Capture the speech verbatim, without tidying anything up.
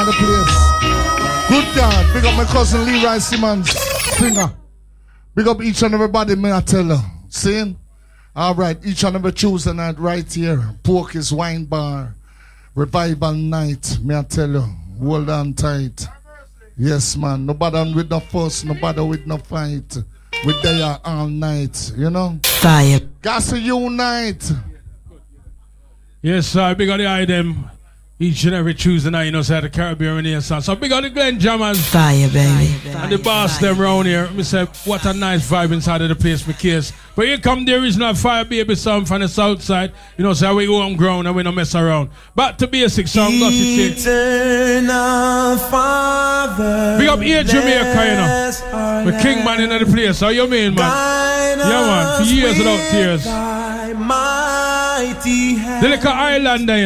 the place. Good God. Big up my cousin Leroy Simmons. Finger. Big up each and everybody, may I tell you. See? All right. Each and every Tuesday night right here. Porky's Wine Bar. Revival night. May I tell you. Hold on tight. Yes, man. Nobody with no fuss. Nobody with no fight. We there all night. You know? Fire. Got to unite. Yes, sir. Big on the item. Each and every Tuesday night, you know, say the Caribbean Renaissance. So big on the Glen Jammers. Fire, baby. And the boss them round here. Me say, what a nice vibe inside of the place, my case. But here come there is no fire baby song from the south side. You know, so we go on ground and we don't mess around. Back to basic song, got it. Eternal Father. Big up here, Jamaica, you know. The king man in the place. How you mean, man? Yeah, man. For years without tears. The little Islander, you know.